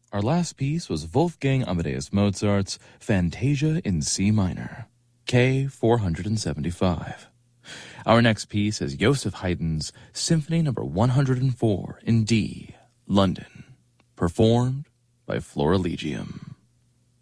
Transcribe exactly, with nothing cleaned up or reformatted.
Our last piece was Wolfgang Amadeus Mozart's Fantasia in C minor, K four seventy-five. Our next piece is Joseph Haydn's Symphony number one hundred four in D, London, performed by Florilegium.